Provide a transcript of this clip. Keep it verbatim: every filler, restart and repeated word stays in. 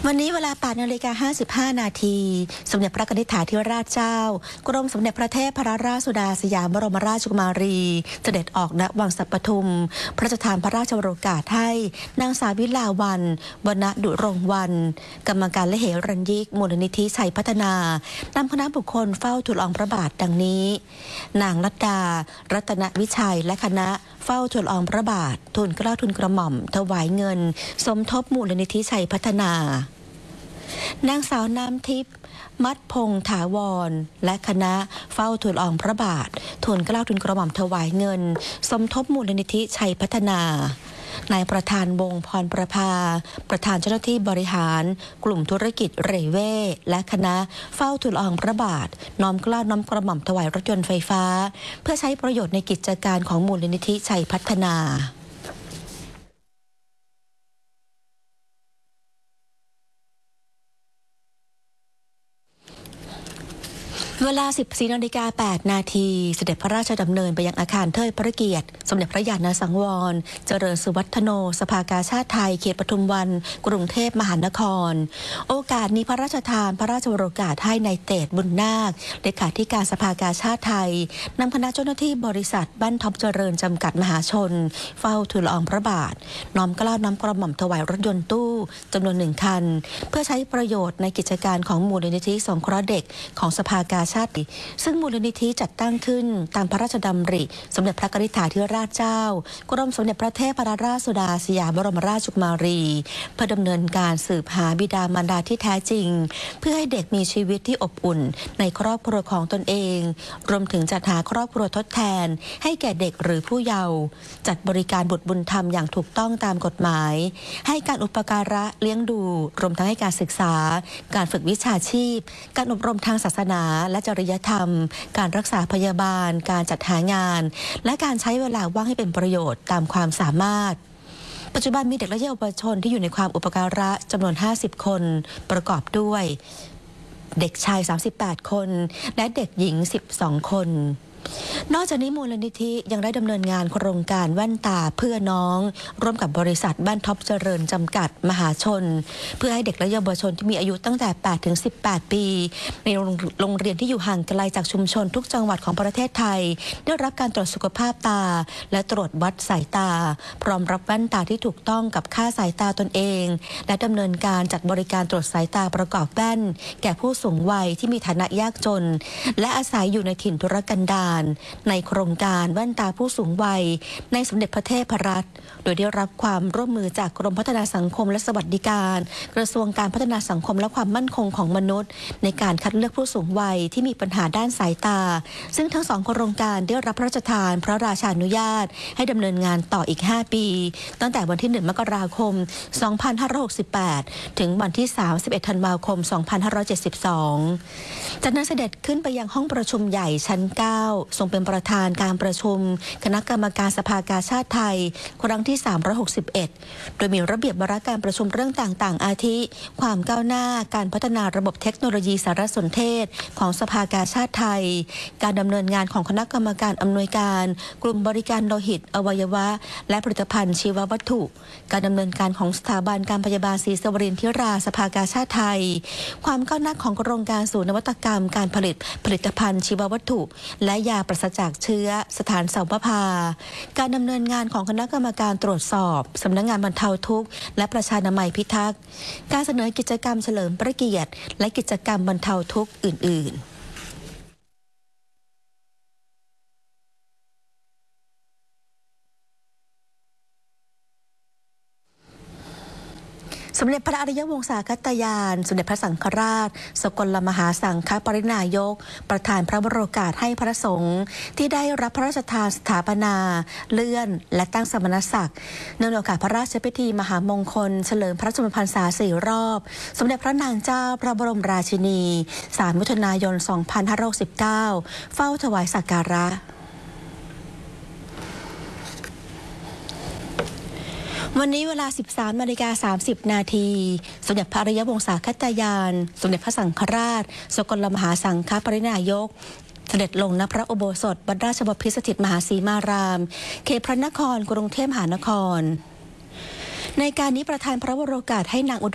วันนี้เวลา แปดนาฬิกาห้าสิบห้า นาทีสมเด็จพระนิธิถาธิราชเจ้ากรมสมเด็จพระเทพรัตนราชสุดาสยามบรมราชกุมารีเสด็จออกณวังสัปทุมพระราชทานพระราชโองการให้นางสาววิลาวันวรรณดุรงค์วรรณกรรมการและเหรัญยิกมูลนิธิชัยพัฒนานำคณะบุคคลเฝ้าทูลละอองพระบาทดังนี้นางลัดดารัตนวิชัยและคณะเฝ้าทูลละอองพระบาททูลเกล้าทูลกระหม่อมถวายเงินสมทบมูลนิธิชัยพัฒนานางสาวน้ำทิพย์มัดพงษ์ถาวรและคณะเฝ้าทูลละอองพระบาททูลเกล้าทูลกระหม่อมถวายเงินสมทบมูลนิธิชัยพัฒนานายประธานวงพรประภาประธานเจ้าหน้าที่บริหารกลุ่มธุรกิจเรเว่และคณะเฝ้าทูลละอองพระบาทน้อมเกล้าน้อมกระหม่อมถวายรถยนต์ไฟฟ้าเพื่อใช้ประโยชน์ในกิจการของมูลนิธิชัยพัฒนาเวลา สิบสี่นาฬิกาแปด นาทีเสด็จพระราชดำเนินไปยังอาคารเทิดพระเกียรติสมเด็จพระญาณสังวรเจริญสุวัฒโนสภากาชาติไทยเขตปทุมวันกรุงเทพมหานครโอกาสนี้พระราชทานพระราชโองการให้นายเตดบุญนาคเลขาธิการสภากาชาติไทยนำคณะเจ้าหน้าที่บริษัทบ้านท็อปเจริญจำกัดมหาชนเฝ้าทูลละอองพระบาทน้อมเกล้าน้อมกระหม่อมถวายรถยนต์ตู้จำนวนหนึ่งคันเพื่อใช้ประโยชน์ในกิจการของมูลนิธิสงเคราะห์เด็กของสภากาชาติซึ่งมูลนิธิจัดตั้งขึ้นตามพระราชดำริสมเด็จพระนิธิถาธิราชเจ้ากรมสมเด็จพระเทพรัตนราชสุดาสยามบรมราชกุมารีเพื่อดำเนินการสืบหาบิดามารดาที่แท้จริงเพื่อให้เด็กมีชีวิตที่อบอุ่นในครอบครัวของตนเองรวมถึงจัดหาครอบครัวทดแทนให้แก่เด็กหรือผู้เยาว์จัดบริการบุตรบุญธรรมอย่างถูกต้องตามกฎหมายให้การอุปการะเลี้ยงดูรวมทั้งให้การศึกษาการฝึกวิชาชีพการอบรมทางศาสนาและจริยธรรมการรักษาพยาบาลการจัดหางานและการใช้เวลาว่างให้เป็นประโยชน์ตามความสามารถปัจจุบันมีเด็กและเยาวชนที่อยู่ในความอุปการะจำนวนห้าสิบคนประกอบด้วยเด็กชายสามสิบแปดคนและเด็กหญิงสิบสองคนนอกจากนี้มูลนิธิยังได้ดำเนินงานโครงการแว่นตาเพื่อน้องร่วมกับบริษัทบ้านท็อปเจริญจำกัดมหาชนเพื่อให้เด็กและเยาวชนที่มีอายุตั้งแต่ แปดถึงสิบแปด ปีในโรงเรียนที่อยู่ห่างไกลจากชุมชนทุกจังหวัดของประเทศไทยได้รับการตรวจสุขภาพตาและตรวจวัดสายตาพร้อมรับแว่นตาที่ถูกต้องกับค่าสายตาตนเองและดำเนินการจัดบริการตรวจสายตาประกอบแว่นแก่ผู้สูงวัยที่มีฐานะยากจนและอาศัยอยู่ในถิ่นทุรกันดารในโครงการแว่นตาผู้สูงวัยในสมเด็จพระเทพรัตน์โดยได้รับความร่วมมือจากกรมพัฒนาสังคมและสวัสดิการกระทรวงการพัฒนาสังคมและความมั่นคงของมนุษย์ในการคัดเลือกผู้สูงวัยที่มีปัญหาด้านสายตาซึ่งทั้งสองโครงการได้รับพระราชทานพระราชานุญาตให้ดำเนินงานต่ออีกห้าปีตั้งแต่วันที่หนึ่งมกราคมสองพันห้าร้อยหกสิบแปดถึงวันที่สามสิบเอ็ดธันวาคมสองพันห้าร้อยเจ็ดสิบสองจากนั้นเสด็จขึ้นไปยังห้องประชุมใหญ่ชั้นเก้าทรงเป็นประธานการประชุมคณะกรรมการสภากาชาติไทยครั้งที่สามร้อยหกสิบเอ็ดโดยมีระเบียบวาระการประชุมเรื่องต่างๆอาทิความก้าวหน้าการพัฒนาระบบเทคโนโลยีสารสนเทศของสภากาชาติไทยการดำเนินงานของคณะกรรมการอำนวยการกลุ่มบริการโลหิตอวัยวะและผลิตภัณฑ์ชีววัตถุการดำเนินการของสถาบันการพยาบาลศรีสวรินทร์ธิราสภากาชาติไทยความก้าวหน้าของโครงการศูนย์นวัตกรรมการผลิตผลิตภัณฑ์ชีววัตถุและยาปราศจากเชื้อสถานเสาวภาการดำเนินงานของคณะกรรมการตรวจสอบสำนักงานบรรเทาทุกข์และประชานามัยพิทักษ์การเสนอกิจกรรมเฉลิมพระเกียรติและกิจกรรมบรรเทาทุกข์อื่นๆสมเด็จพระอริยวงศาคตยานสมเด็จพระสังฆราชสกลมหาสังฆปรินายกประธานพระบรมโอกาสให้พระสงฆ์ที่ได้รับพระราชทานสถาปนาเลื่อนและตั้งสมณศักดิ์เนื่องในโอกาสพระราชพิธีมหามงคลเฉลิมพระชนมพรรษาสี่รอบสมเด็จพระนางเจ้าพระบรมราชินีสามมิถุนายนสองพันห้าร้อยหกสิบเก้าเฝ้าถวายสักการะวันนี้เวลา สิบสามนาฬิกาสามสิบ นาทีสมเด็จพระอริยวงศาคตยานสมเด็จพระสังฆราชสกลมหาสังฆปรินายกเสด็จลงณพระอุโบสถวัดราชบพิตรสถิตมหาสีมารามเขตพระนครกรุงเทพมหานครในการนี้ประธานพระวโรกาสให้นางอุด